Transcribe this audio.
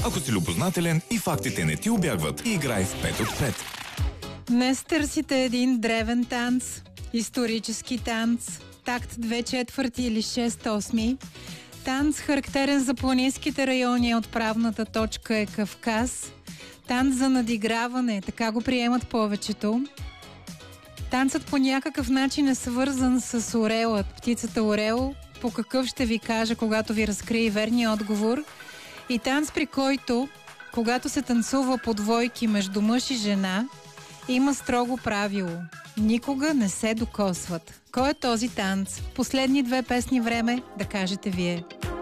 Ако си любознателен и фактите не ти убягват, играй в 5 от 5. Днес търсите един древен танц, исторически танц, такт 2/4 или 6/8. Танц, характерен за планинските райони, отправната точка е Кавказ. Танц за надиграване, така го приемат повечето. Танцът по някакъв начин е свързан с орелът, птицата орел, по какъв ще ви кажа, когато ви разкрие верния отговор. И танц, при който, когато се танцува по двойки между мъж и жена, има строго правило. Никога не се докосват. Кой е този танц? Последни 2 песни време да кажете вие.